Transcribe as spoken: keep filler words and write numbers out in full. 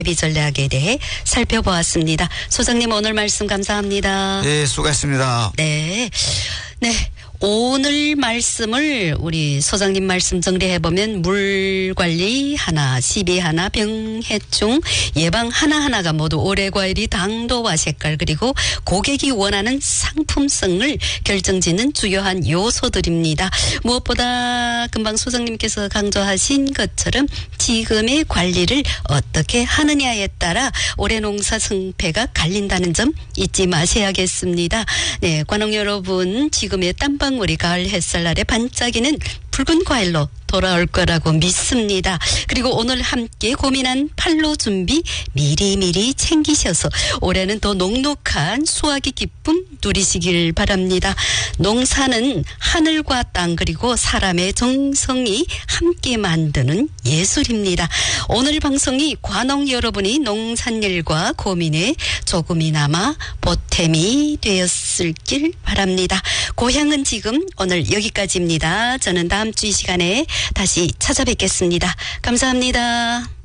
전략에 대해 살펴보았습니다. 소장님 오늘 말씀 감사합니다. 네, 수고했습니다. 네. 네. 오늘 말씀을 우리 소장님 말씀 정리해보면 물 관리 하나, 시비 하나, 병해충 예방 하나하나가 모두 올해과일이 당도와 색깔 그리고 고객이 원하는 상품성을 결정짓는 주요한 요소들입니다. 무엇보다 금방 소장님께서 강조하신 것처럼 지금의 관리를 어떻게 하느냐에 따라 올해 농사 성패가 갈린다는 점 잊지 마셔야겠습니다. 네, 관홍 여러분 지금의 땀방 우리 가을 햇살 아래 반짝이는 붉은 과일로 돌아올 거라고 믿습니다. 그리고 오늘 함께 고민한 팔로 준비 미리미리 챙기셔서 올해는 더 녹록한 수확의 기쁨 누리시길 바랍니다. 농사는 하늘과 땅 그리고 사람의 정성이 함께 만드는 예술입니다. 오늘 방송이 관홍 여러분이 농산일과 고민에 조금이나마 보탬이 되었을길 바랍니다. 고향은 지금 오늘 여기까지입니다. 저는 다음 주 이 시간에 다시 찾아뵙겠습니다. 감사합니다.